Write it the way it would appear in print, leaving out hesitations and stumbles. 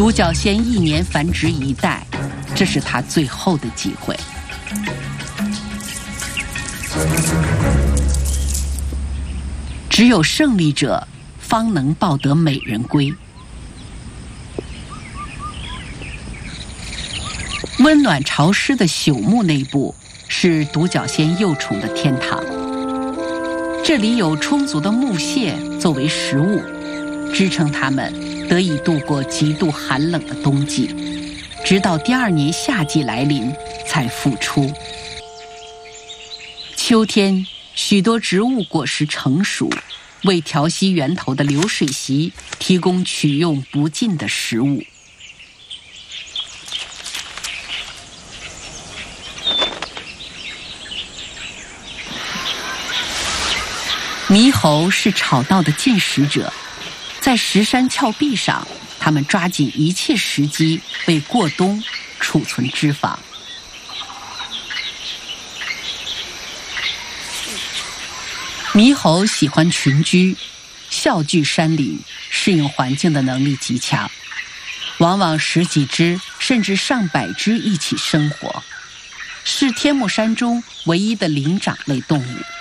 独角仙一年繁殖一代，这是他最后的机会。只有胜利者方能抱得美人归。温暖潮湿的朽木内部是独角仙幼虫的天堂，这里有充足的木屑作为食物，支撑它们得以度过极度寒冷的冬季，直到第二年夏季来临才复出。秋天，许多植物果实成熟，为调息源头的流水席提供取用不尽的食物。猕猴是草道的进食者，在石山峭壁上，它们抓紧一切时机为过冬储存脂肪。猕猴喜欢群居，笑聚山林，适应环境的能力极强，往往十几只甚至上百只一起生活，是天目山中唯一的灵长类动物。